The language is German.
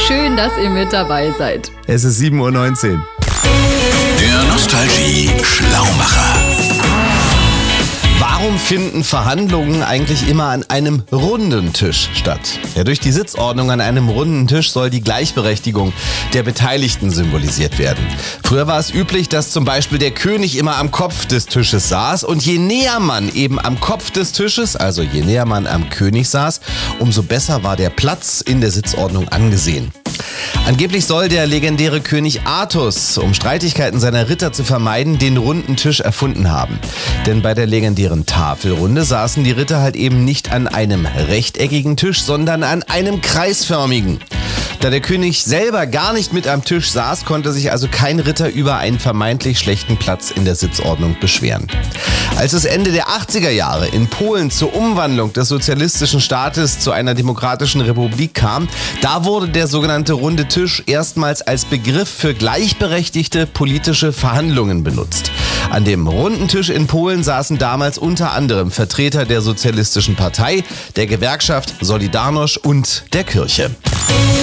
Schön, dass ihr mit dabei seid. Es ist 7:19 Uhr. Der Nostalgie-Schlaumacher. Warum finden Verhandlungen eigentlich immer an einem runden Tisch statt? Ja, durch die Sitzordnung an einem runden Tisch soll die Gleichberechtigung der Beteiligten symbolisiert werden. Früher war es üblich, dass zum Beispiel der König immer am Kopf des Tisches saß und je näher man eben am Kopf des Tisches, also je näher man am König saß, umso besser war der Platz in der Sitzordnung angesehen. Angeblich soll der legendäre König Artus, um Streitigkeiten seiner Ritter zu vermeiden, den runden Tisch erfunden haben. Denn bei der legendären Tafelrunde saßen die Ritter halt eben nicht an einem rechteckigen Tisch, sondern an einem kreisförmigen. Da der König selber gar nicht mit am Tisch saß, konnte sich also kein Ritter über einen vermeintlich schlechten Platz in der Sitzordnung beschweren. Als es Ende der 80er Jahre in Polen zur Umwandlung des sozialistischen Staates zu einer demokratischen Republik kam, da wurde der sogenannte runde Tisch erstmals als Begriff für gleichberechtigte politische Verhandlungen benutzt. An dem runden Tisch in Polen saßen damals unter anderem Vertreter der Sozialistischen Partei, der Gewerkschaft Solidarność und der Kirche.